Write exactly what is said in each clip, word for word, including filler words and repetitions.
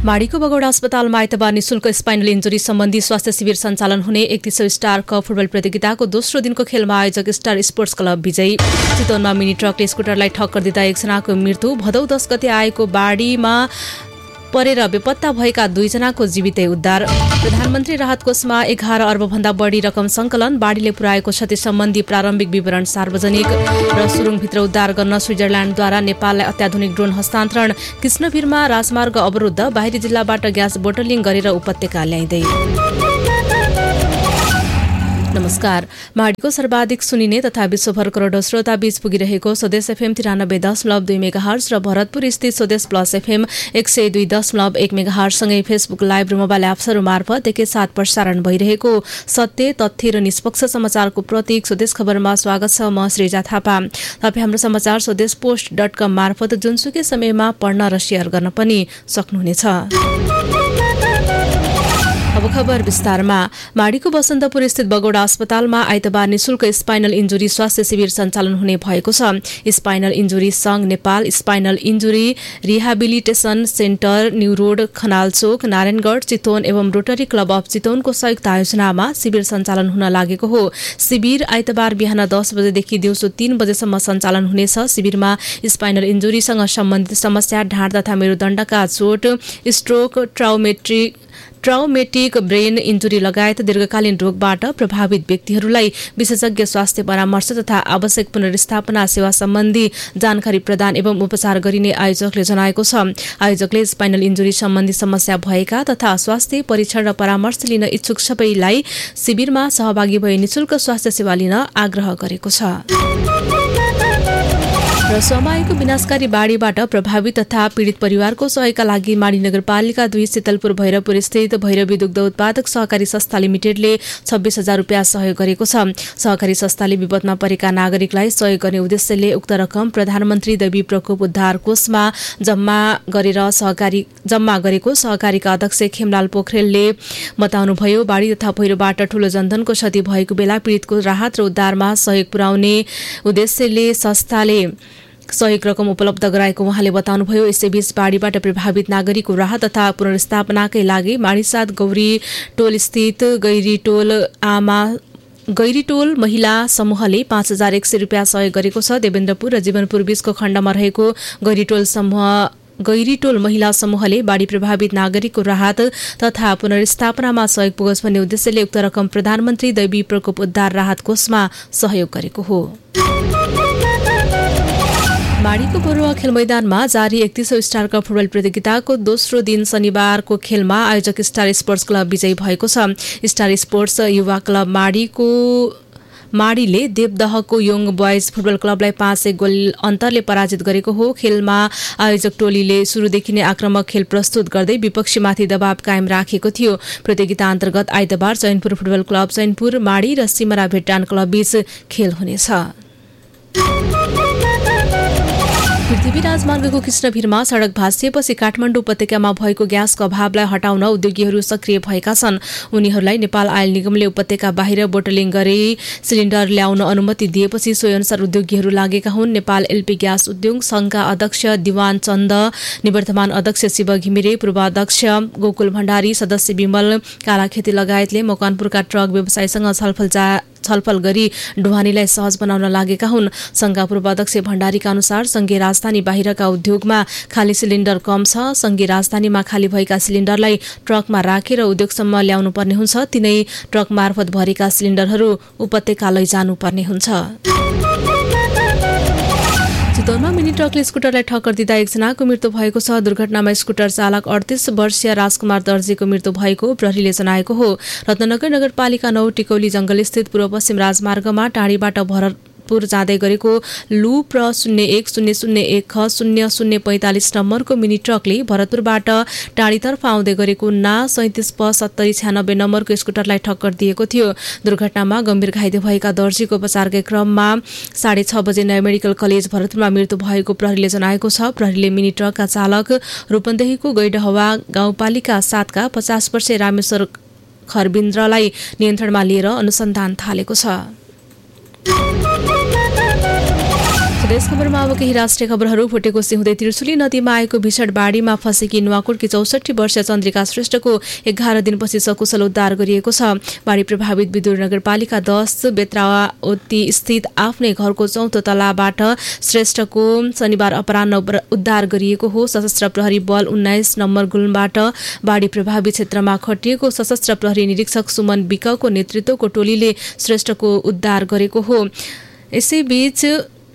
माडीको बगौडा अस्पतालमा आइतबार निशुल्क स्पाइनल इन्जुरी सम्बन्धी स्वास्थ्य शिविर सञ्चालन हुने एकतीसौं स्टार कप फुटबल प्रतियोगिताको दोस्रो दिनको खेलमा आयोजक स्टार स्पोर्ट्स क्लब विजयी। चितवनमा मिनी ट्रकले स्कुटरलाई ठक्कर दिँदा एकजनाको मृत्यु। भदौ दस गते आएको बाढीमा परेर बेपत्ता भएका दुईजनाको जीवितै उद्धार। प्रधानमन्त्री राहत कोषमा एघार अर्बभन्दा बढी रकम सङ्कलन। बाढीले पुर्याएको क्षति सम्बन्धी प्रारम्भिक विवरण सार्वजनिक। र सुरुङभित्र उद्धार गर्न स्विजरल्याण्डद्वारा नेपाललाई अत्याधुनिक ड्रोन हस्तान्तरण। कृष्णभिरमा राजमार्ग अवरुद्ध। बाहिरी जिल्लाबाट ग्यास बोटलिङ गरेर उपत्यका ल्याइँदै। नमस्कार। माडीको सर्वाधिक सुनिने तथा विश्वभर करोडौं श्रोता बीच पुगिरहेको स्वदेश एफएम तिरानब्बे दशमलव दुई मेगाहर्ज र भरतपुर स्थित स्वदेश प्लस एफएम एक सय दुई दशमलव एक मेगाहर्जसँगै फेसबुक लाइभ र मोबाइल एप्सहरू मार्फत एकैसाथ प्रसारण भइरहेको सत्य तथ्य र निष्पक्ष समाचारको प्रतीक स्वदेश खबरमा स्वागत छ। म श्रीजा थापा। तपाईँ हाम्रो समाचार स्वदेश पोस्ट डट कम मार्फत जुनसुकै समयमा पढ्न र सेयर गर्न पनि सक्नुहुनेछ। अब खबर विस्तारमा। माडीको बसन्तपुर स्थित बगौडा अस्पतालमा आइतबार निशुल्क स्पाइनल इन्जुरी स्वास्थ्य शिविर सञ्चालन हुने भएको छ। स्पाइनल इन्जुरी संघ Nepal, spinal injury rehabilitation centre, new road, खनालचोक, Narayangarh, Chitwan एवं रोटरी क्लब अफ चितवनको संयुक्त आयोजनामा शिविर सञ्चालन हुन लागेको हो। शिविर आइतबार बिहान दस बजेदेखि दिउँसो तीन बजेसम्म सञ्चालन हुनेछ। शिविरमा स्पाइनल इन्जुरीसँग सम्बन्धित समस्या, ढाड तथा मेरुदण्डका चोट, स्ट्रोक, ट्राउमेट्रिक ट्राउमेटिक ब्रेन इन्जुरी लगायत दीर्घकालीन रोगबाट प्रभावित व्यक्तिहरूलाई विशेषज्ञ स्वास्थ्य परामर्श तथा आवश्यक पुनर्स्थापना सेवा सम्बन्धी जानकारी प्रदान एवं उपचार गरिने आयोजकले जनाएको छ। आयोजकले स्पाइनल इन्जुरी सम्बन्धी समस्या भएका तथा स्वास्थ्य परीक्षण र परामर्श लिन इच्छुक सबैलाई शिविरमा सहभागी भई निशुल्क स्वास्थ्य सेवा लिन आग्रह गरेको छ। र समयको विनाशकारी बाढीबाट प्रभावित तथा पीडित परिवारको सहयोगका लागि माडी नगरपालिका दुई शीतलपुर भैरवपुर स्थित भैरवी दुग्ध उत्पादक सहकारी संस्था लिमिटेडले छब्बीस हजार रुपियाँ सहयोग गरेको छ। सहकारी संस्थाले विपदमा परेका नागरिकलाई सहयोग गर्ने उद्देश्यले उक्त रकम प्रधानमन्त्री दैवी प्रकोप उद्धार कोषमा जम्मा गरेर सहकारी जम्मा गरेको सहकारीका अध्यक्ष खेमलाल पोखरेलले बताउनुभयो। बाढी तथा पहिरोबाट ठूलो जनधनको क्षति भएको बेला पीडितको राहत र उद्धारमा सहयोग पुर्याउने उद्देश्यले संस्थाले सहयोग रकम उपलब्ध गराएको उहाँले बताउनुभयो। यसैबीच बाढीबाट प्रभावित नागरिकको राहत तथा पुनर्स्थापनाकै लागि माडीसाद गौरी टोल स्थित गैरीटोल आमा गैरीटोल महिला समूहले पाँच हजार एक सय रुपियाँ सहयोग गरेको छ। देवेन्द्रपुर र जीवनपुर बीचको खण्डमा रहेको गैरीटोल समूह गैरीटोल महिला समूहले बाढी प्रभावित नागरिकको राहत तथा पुनर्स्थापनामा सहयोग पुगोस् भन्ने उद्देश्यले उक्त रकम प्रधानमन्त्री दैवी प्रकोप उद्धार राहत कोषमा सहयोग गरेको हो। माडीको बरुवा खेल मैदानमा जारी एकतीसौं स्टार कप फुटबल प्रतियोगिताको दोस्रो दिन शनिबारको खेलमा आयोजक स्टार स्पोर्ट्स क्लब विजयी भएको छ। स्टार स्पोर्ट्स युवा क्लब माडीको माडीले देवदहको योङ बोइज फुटबल क्लबलाई पाँच एक गोल अन्तरले पराजित गरेको हो। खेलमा आयोजक टोलीले सुरुदेखि नै आक्रामक खेल प्रस्तुत गर्दै विपक्षीमाथि दबाव कायम राखेको थियो। प्रतियोगिता अन्तर्गत आइतबार चैनपुर फुटबल क्लब चैनपुर, माडी र सिमरा भेट्टान क्लब बीच खेल हुनेछ। पृथ्वी राजमार्गको कृष्णभिरमा सड़क भाँसिएपछि काठमाडौँ उपत्यकामा भएको ग्यासको अभावलाई हटाउन उद्योगीहरू सक्रिय भएका छन्। उनीहरूलाई नेपाल आयल निगमले उपत्यका बाहिर बोटलिङ गरी सिलिन्डर ल्याउन अनुमति दिएपछि सोही अनुसार उद्योगीहरू लागेका हुन्। नेपाल एलपी ग्यास उद्योग संघका अध्यक्ष दिवान चन्द, निवर्तमान अध्यक्ष शिव घिमिरे, पूर्व अध्यक्ष गोकुल भण्डारी, सदस्य विमल कालाखेती लगायतले मकवानपुरका ट्रक व्यवसायीसँग छलफल छलफल गरी ढुवानीलाई सहज बनाउन लागेका हुन्। संघका पूर्व अध्यक्ष भण्डारीका अनुसार संघीय राजधानी बाहिरका उद्योगमा खाली सिलिन्डर कम छ। संघीय राजधानीमा खाली भएका सिलिन्डरलाई ट्रकमा राखेर उद्योगसम्म ल्याउनु पर्ने हुन्छ। तिनै ट्रक मार्फत भरेका सिलिन्डरहरू उपत्यका लैजानुपर्ने हुन्छ। चितवनमा मिनी ट्रकले स्कुटरलाई ठक्कर दिँदा एकजनाको मृत्यु भएको छ। दुर्घटनामा स्कुटर चालक अडतीस वर्षीय राजकुमार दर्जीको मृत्यु भएको प्रहरीले जनाएको हो। रत्नगर नगरपालिका नौ टिकौली जंगलस्थित पूर्व पश्चिम राजमार्गमा टाढीबाट भरतपुर जाँदै गरेको लु प्र शून्य एक शून्य शून्य एक ख शून्य शून्य पैंतालिस नम्बरको मिनी ट्रकले भरतपुरबाट टाढीतर्फ आउँदै गरेको ना सैंतिस प सत्तरी छ्यानब्बे नम्बरको स्कुटरलाई ठक्कर दिएको थियो। दुर्घटनामा गम्भीर घाइते भएका दर्जीको उपचारकै क्रममा साढे छ बजे नयाँ मेडिकल कलेज भरतपुरमा मृत्यु भएको प्रहरीले जनाएको छ। प्रहरीले मिनी ट्रकका चालक रूपन्देहीको गैडहवा गाउँपालिका सातका पचास वर्षीय रामेश्वर खरबिन्द्रलाई नियन्त्रणमा लिएर अनुसन्धान थालेको छ। देश खबरमा अब केही राष्ट्रिय खबरहरू। भुटेकोसी हुँदै त्रिशुली नदीमा आएको भीषण बाढीमा फँसेकी नुवाकोटकी चौसठी वर्षीय चन्द्रिका श्रेष्ठको एघार दिनपछि सकुशल उद्धार गरिएको छ। बाढी प्रभावित विदुर नगरपालिका दस बेत्रावती स्थित आफ्नै घरको चौथो तलाबाट श्रेष्ठको शनिबार अपराह्न उद्धार गरिएको हो। सशस्त्र प्रहरी बल उन्नाइस नम्बर गुल्मबाट बाढी प्रभावित क्षेत्रमा खटिएको सशस्त्र प्रहरी निरीक्षक सुमन विकको नेतृत्वको टोलीले श्रेष्ठको उद्धार गरेको हो। यसैबीच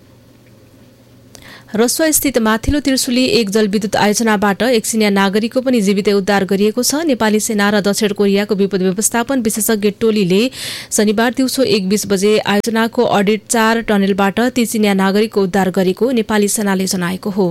रसुवा स्थित माथिल्लो त्रिशुली एक जलविद्युत आयोजनाबाट एकसिनिया नागरिकको पनि जीवितै उद्धार गरिएको छ। नेपाली सेना र दक्षिण कोरियाको विपद व्यवस्थापन विशेषज्ञ टोलीले शनिबार दिउँसो एक बीस बजे आयोजनाको अडिट चार टनेलबाट ती चिनिया नागरिकको उद्धार गरेको नेपाली सेनाले जनाएको हो।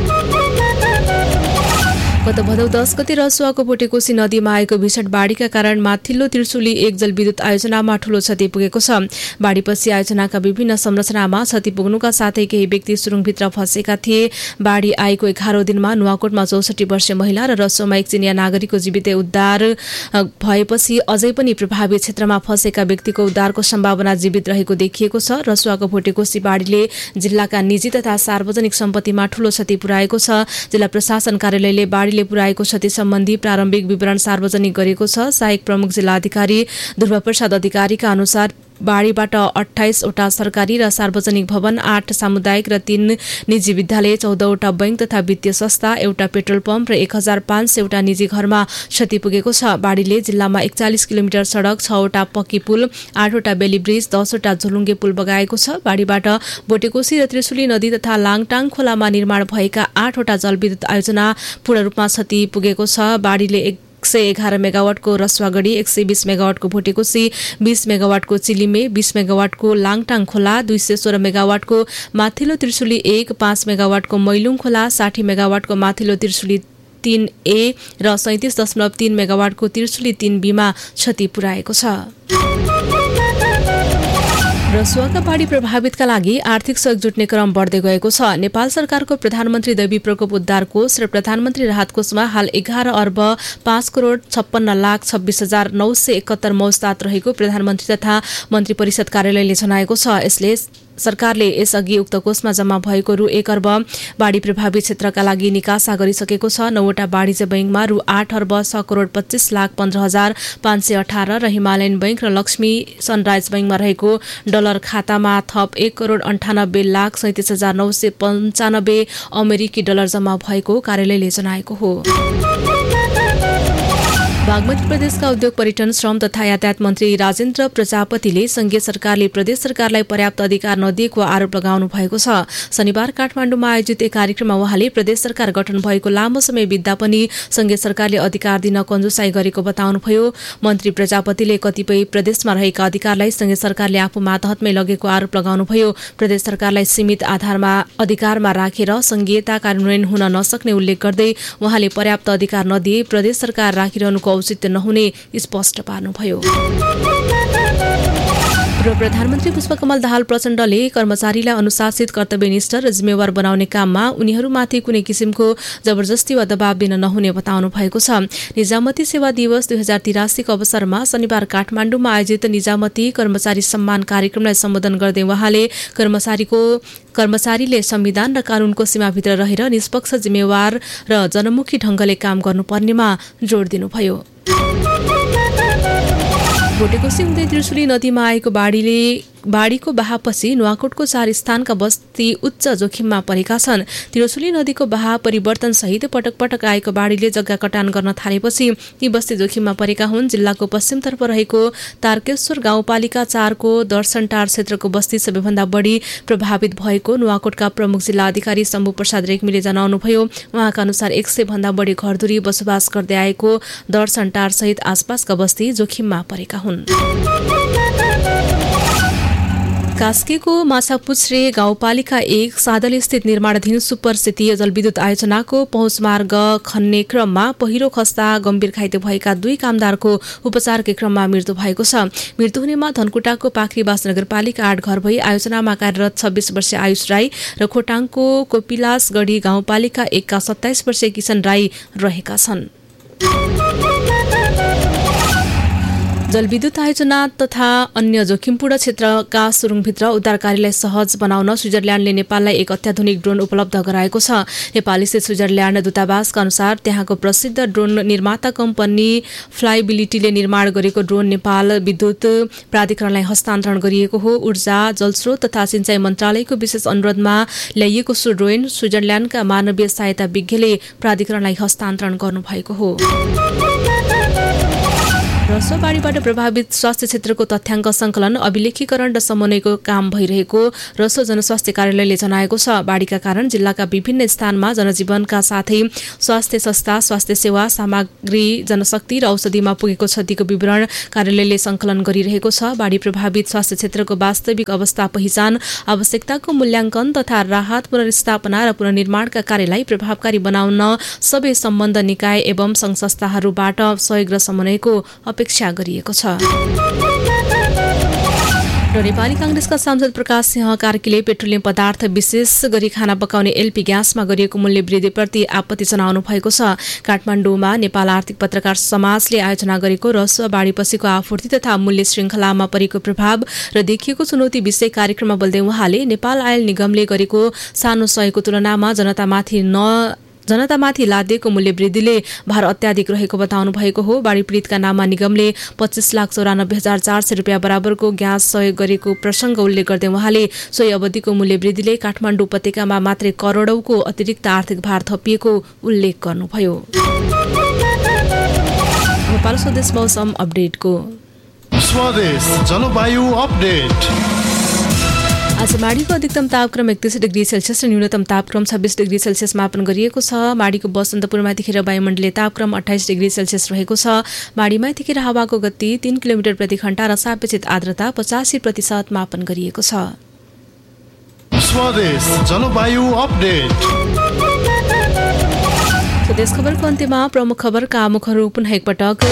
गत भदौ दस गते रसुवाको भुटेकोसी नदीमा आएको भीषण बाढीका कारण माथिल्लो त्रिशुली एक जलविद्युत आयोजनामा ठूलो क्षति पुगेको छ। बाढीपछि आयोजनाका विभिन्न संरचनामा क्षति पुग्नुका साथै केही व्यक्ति सुरुङभित्र फँसेका थिए। बाढी आएको एघारौं दिनमा नुवाकोटमा चौसठी वर्षीय महिला र रसुवामा एक चिनिया नागरिकको जीवितै उद्धार भएपछि अझै पनि प्रभावित क्षेत्रमा फँसेका व्यक्तिको उद्धारको सम्भावना जीवित रहेको देखिएको छ। रसुवाको भुटेकोसी बाढीले जिल्लाका निजी तथा सार्वजनिक सम्पत्तिमा ठूलो क्षति पुर्याएको छ। जिल्ला प्रशासन कार्यालयले बाढी पुर्याएको क्षति सम्बन्धी प्रारम्भिक विवरण सार्वजनिक गरेको छ। सहायक प्रमुख जिल्लाधिकारी ध्रुव प्रसाद अधिकारीका अनुसार बाढीबाट अठाइसवटा सरकारी र सार्वजनिक भवन, आठ सामुदायिक र तीन निजी विद्यालय, चौधवटा बैंक तथा वित्तीय संस्था, एउटा पेट्रोल पम्प र एक हजार पाँच सयवटा निजी घरमा क्षति पुगेको छ। बाढीले जिल्लामा एकचालिस किलोमिटर सडक, छवटा पक्की पुल, आठवटा बेली ब्रिज, दसवटा झोलुङ्गे पुल बगाएको छ। बाढीबाट भुटेकोसी र त्रिशुली नदी तथा लाङटाङ खोलामा निर्माण भएका आठवटा जलविद्युत आयोजना पूर्ण रूपमा क्षति पुगेको छ। बाढीले एक सय एघार मेगावाटको रसुवागढी, एक सय बीस मेगावाटको भुटेकोसी, बीस मेगावाटको चिलिमे, बीस मेगावाटको लाङटाङ खोला, दुई सय सोह्र मेगावाटको माथिल्लो त्रिशुली एक, पाँच मेगावाटको मैलुङ खोला, साठी मेगावाटको माथिल्लो त्रिशुली तीन ए र सैंतिस दशमलव तीन मेगावाटको त्रिशुली तीन बीमा क्षति पुर्याएको छ। रसुवाका बाढी प्रभावितका लागि आर्थिक सहयोग जुट्ने क्रम बढ्दै गएको छ। नेपाल सरकारको प्रधानमन्त्री दैवी प्रकोप उद्धार कोष र प्रधानमन्त्री राहत कोषमा हाल एघार अर्ब पाँच करोड छप्पन्न लाख छब्बीस हजार नौ सय एकहत्तर मौजदात रहेको प्रधानमन्त्री तथा मन्त्री परिषद कार्यालयले जनाएको छ। यसले सरकारले यसअघि उक्त कोषमा जम्मा भएको रु एक अर्ब बाढी प्रभावित क्षेत्रका लागि निकासा गरिसकेको छ। नौवटा वाणिज्य बैंकमा रु आठ अर्ब छ करोड पच्चीस लाख पन्ध्र हजार पाँच सय अठार र हिमालयन बैंक र लक्ष्मी सनराइज बैंकमा रहेको डलर खातामा थप एक करोड अन्ठानब्बे लाख सैंतिस हजार नौ सय पन्चानब्बे अमेरिकी डलर जम्मा भएको कार्यालयले जनाएको हो। बागमती प्रदेशका उद्योग, पर्यटन, श्रम तथा यातायात मन्त्री राजेन्द्र प्रजापतिले संघीय सरकारले प्रदेश सरकारलाई पर्याप्त अधिकार नदिएको आरोप लगाउनु भएको छ। शनिबार काठमाडौँमा आयोजित एक कार्यक्रममा उहाँले प्रदेश सरकार गठन भएको लामो समय बित्दा पनि संघीय सरकारले अधिकार दिन कन्जुसाई गरेको बताउनुभयो। मन्त्री प्रजापतिले कतिपय प्रदेशमा रहेका अधिकारलाई संघीय सरकारले आफू मातहतमै लगेको आरोप लगाउनुभयो। प्रदेश सरकारलाई सीमित आधारमा अधिकारमा राखेर संघीयता कार्यान्वयन हुन नसक्ने उल्लेख गर्दै उहाँले पर्याप्त अधिकार नदिए प्रदेश सरकार राखिरहनुको औचित्य नहुने स्पष्ट पार्नुभयो। पूर्व प्रधानमन्त्री पुष्पकमल दाहाल प्रचण्डले कर्मचारीलाई अनुशासित, कर्तव्यनिष्ठ र जिम्मेवार बनाउने काममा उनीहरूमाथि कुनै किसिमको जबरजस्ती वा दबाव दिन नहुने बताउनु भएको छ। निजामती सेवा दिवस दुई हजार तिरासीको अवसरमा शनिबार काठमाडौँमा आयोजित निजामती कर्मचारी सम्मान कार्यक्रमलाई सम्बोधन गर्दै उहाँले कर्मचारीको कर्मचारीले संविधान र कानूनको सीमाभित्र रहेर निष्पक्ष, जिम्मेवार र जनमुखी ढंगले काम गर्नुपर्नेमा जोड दिनुभयो। भुटेकोसी हुँदै त्रिशुली नदीमा आएको बाढीले बाढीको बहावपछि नुवाकोटको चार स्थानका बस्ती उच्च जोखिममा परेका छन्। त्रिशुली नदीको बहाव परिवर्तनसहित पटक पटक आएको बाढीले जग्गा कटान गर्न थालेपछि ती बस्ती जोखिममा परेका हुन्। जिल्लाको पश्चिमतर्फ रहेको तारकेश्वर गाउँपालिका चारको दर्शनटार क्षेत्रको बस्ती सबैभन्दा बढी प्रभावित भएको नुवाकोटका प्रमुख जिल्ला अधिकारी शम्भु प्रसाद रेग्मीले जनाउनुभयो। उहाँका अनुसार एक सय भन्दा बढी घरधुरी बसोबास गर्दै आएको दर्शनटार सहित आसपासका बस्ती जोखिममा परेका हुन्। कास्कीको माछापुच्छ्रे गाउँपालिका एक सादल स्थित निर्माणाधीन सुपर सेतीय जलविद्युत आयोजनाको पहुँच मार्ग खन्ने क्रममा पहिरो खस्दा गम्भीर घाइते भएका दुई कामदारको उपचारकै क्रममा मृत्यु भएको छ। मृत्यु हुनेमा धनकुटाको पाखरीबास नगरपालिका आठ घर भई आयोजनामा कार्यरत छब्बीस वर्षीय आयुष राई र खोटाङको कोपिलासगढी गाउँपालिका एकका सत्ताइस वर्षीय किशन राई रहेका छन्। जलविद्युत आयोजना तथा अन्य जोखिमपूर्ण क्षेत्रका सुरुङभित्र उद्धार कार्यलाई सहज बनाउन स्विजरल्यान्डले नेपाललाई एक अत्याधुनिक ड्रोन उपलब्ध गराएको छ। नेपाल स्थित स्विजरल्यान्ड दूतावासका अनुसार त्यहाँको प्रसिद्ध ड्रोन निर्माता कम्पनी फ्लाइबिलिटीले निर्माण गरेको ड्रोन नेपाल विद्युत प्राधिकरणलाई हस्तान्तरण गरिएको हो। ऊर्जा, जलस्रोत तथा सिंचाई मन्त्रालयको विशेष अनुरोधमा ल्याइएको सो ड्रोन स्विजरल्यान्डका मानवीय सहायता विज्ञले प्राधिकरणलाई हस्तान्तरण गर्नुभएको हो। रसो बाढीबाट प्रभावित स्वास्थ्य क्षेत्रको तथ्याङ्क सङ्कलन, अभिलेखीकरण र समन्वयको काम भइरहेको रसो जनस्वास्थ्य कार्यालयले जनाएको छ। बाढीका कारण जिल्लाका विभिन्न स्थानमा जनजीवनका साथै स्वास्थ्य संस्था, स्वास्थ्य सेवा सामग्री, जनशक्ति र औषधिमा पुगेको क्षतिको विवरण कार्यालयले सङ्कलन गरिरहेको छ। बाढी प्रभावित स्वास्थ्य क्षेत्रको वास्तविक अवस्था पहिचान, आवश्यकताको मूल्याङ्कन तथा राहत, पुनर्स्थापना र पुनर्निर्माणका कार्यलाई प्रभावकारी बनाउन सबै सम्बन्ध निकाय एवं सङ्घ संस्थाहरूबाट सहयोग र समन्वयको अपेक्षा गरिएको छ। र नेपाली कांग्रेसका सांसद प्रकाश सिंह कार्कीले पेट्रोलियम पदार्थ विशेष गरी खाना पकाउने एलपी ग्यासमा गरिएको मूल्य वृद्धिप्रति आपत्ति जनाउनु भएको छ। काठमाडौँमा नेपाल आर्थिक पत्रकार समाजले आयोजना गरेको रसुवा बाढीपछिको आपूर्ति तथा मूल्य श्रृङ्खलामा परेको प्रभाव र देखिएको चुनौती विषय कार्यक्रममा बोल्दै उहाँले नेपाल आयल निगमले गरेको सानो सहयोगको तुलनामा जनतामाथि न जनतामाथि लादिएको मूल्य वृद्धिले भार अत्याधिक रहेको बताउनु भएको हो। बाढी पीडितका नाममा निगमले पच्चीस लाख चौरानब्बे हजार चार सय रुपियाँ बराबरको ग्यास सहयोग गरेको प्रसङ्ग उल्लेख गर्दै उहाँले सोही अवधिको मूल्य वृद्धिले काठमाडौँ उपत्यकामा मात्रै करोडौंको अतिरिक्त आर्थिक भार थपिएको उल्लेख गर्नुभयो। नेपाल स्वदेश मौसम अपडेटको स्वदेश जलवायु अपडेट। आज माडीको अधिकतम तापक्रम एकतीस डिग्री सेल्सियस र न्यूनतम तापक्रम छब्बीस डिग्री सेल्सियस मापन गरिएको छ। माडीको बसन्तपुरमा यतिखेर वायुमण्डलीय तापक्रम अठाइस डिग्री सेल्सियस रहेको छ। माडीमा यतिखेर हावाको गति तीन किलोमिटर प्रति घण्टा र सापेक्षित आर्द्रता पचासी प्रतिशत मापन गरिएको छ। स्वदेश जलवायु अपडेट। स्वदेश खबरको अन्त्यमा प्रमुख खबरका मुखहरू पुनः एकपटक।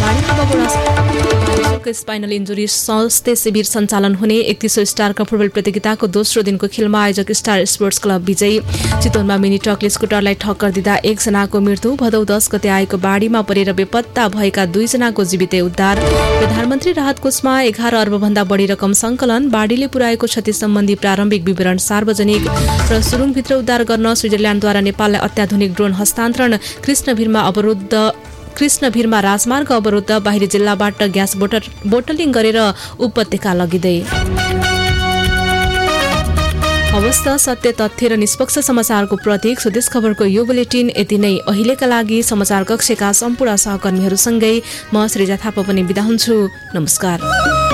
स्पाइनल इन्जुरी स्वास्थ्य शिविर सञ्चालन हुने। एकतीसौं स्टार कप फुटबल प्रतियोगिताको दोस्रो दिनको खेलमा आयोजक स्टार स्पोर्ट्स क्लब विजयी। चितवनमा मिनी ट्रकले स्कुटरलाई ठक्कर दिँदा एकजनाको मृत्यु। भदौ दस गते आएको बाढीमा परेर बेपत्ता भएका दुईजनाको जीवितै उद्धार। प्रधानमन्त्री राहत कोषमा एघार अर्बभन्दा बढी रकम सङ्कलन। बाढीले पुर्याएको क्षति सम्बन्धी प्रारम्भिक विवरण सार्वजनिक। र सुरुङभित्र उद्धार गर्न स्विजरल्यान्डद्वारा नेपाललाई अत्याधुनिक ड्रोन हस्तान्तरण। कृष्णभिरमा अवरुद्ध कृष्णभिरमा राजमार्ग अवरुद्ध। बाहिरी जिल्लाबाट ग्यास बोटल बोटलिङ गरेर उपत्यका लगिँदै। अवस्था सत्य, तथ्य र निष्पक्ष समाचारको प्रतीक स्वदेश खबरको यो बुलेटिन यति नै। अहिलेका लागि समाचार कक्षका सम्पूर्ण सहकर्मीहरूसँगै म श्रीजा थापा पनि बिदा हुन्छु। नमस्कार।